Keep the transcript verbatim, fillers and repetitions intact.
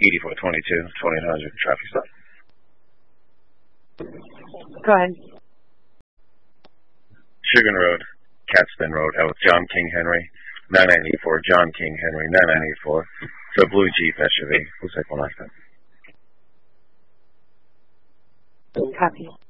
eighty-four twenty-two, twenty hundred, traffic stop. Go ahead. Sugar Road, Catspin Road, out with John King Henry, nine ninety-four, John King Henry, nine ninety-four. It's a blue Jeep S U V. Looks like one last time. Copy.